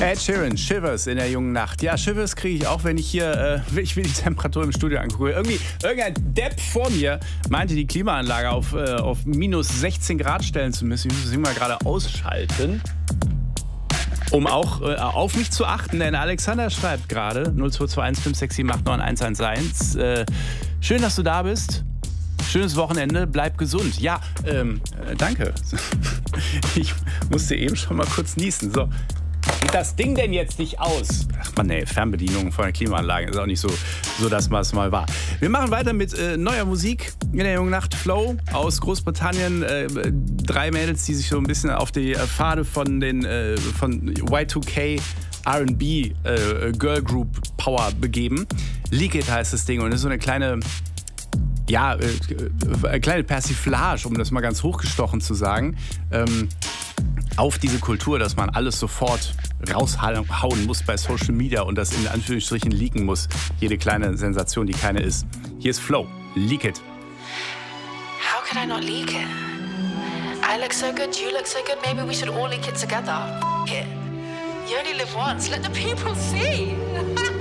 Ed Sheeran, Shivers in der jungen Nacht. Ja, Shivers kriege ich auch, wenn ich hier ich will die Temperatur im Studio angucke. Irgendein Depp vor mir meinte, die Klimaanlage auf minus 16 Grad stellen zu müssen. Ich muss sie mal gerade ausschalten, um auch auf mich zu achten. Denn Alexander schreibt gerade 0221 567 899111. Schön, dass du da bist. Schönes Wochenende, bleib gesund. Ja, danke. Ich musste eben schon mal kurz niesen. So. Geht das Ding denn jetzt nicht aus? Ach man, ey, Fernbedienung von der Klimaanlage ist auch nicht so dass man es mal war. Wir machen weiter mit neuer Musik in der jungen Nacht. Flow aus Großbritannien. 3 Mädels, die sich so ein bisschen auf die Pfade von Y2K R&B Girl Group Power begeben. Leak It heißt das Ding und ist so eine kleine Persiflage, um das mal ganz hochgestochen zu sagen, auf diese Kultur, dass man alles sofort raushauen muss bei Social Media und das in Anführungsstrichen leaken muss. Jede kleine Sensation, die keine ist. Hier ist Flow. Leak It. How could I not leak it? I look so good, you look so good, maybe we should all leak it together. F it. You only live once, let the people see.